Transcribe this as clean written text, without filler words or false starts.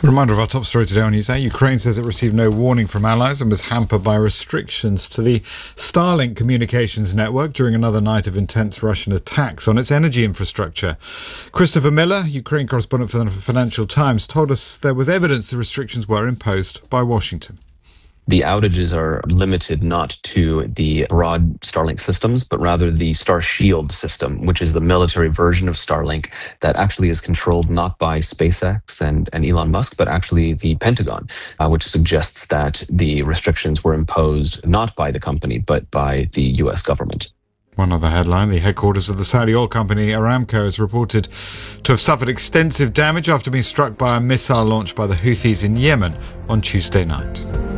A reminder of our top story today on NewsHour. Ukraine says it received no warning from allies and was hampered by restrictions to the Starlink communications network during another night of intense Russian attacks on its energy infrastructure. Christopher Miller, Ukraine correspondent for the Financial Times, told us there was evidence the restrictions were imposed by Washington. The outages are limited not to the broad Starlink systems, but rather the Starshield system, which is the military version of Starlink that actually is controlled not by SpaceX and Elon Musk, but actually the Pentagon, which suggests that the restrictions were imposed not by the company, but by the U.S. government. One other headline, the headquarters of the Saudi oil company Aramco is reported to have suffered extensive damage after being struck by a missile launched by the Houthis in Yemen on Tuesday night.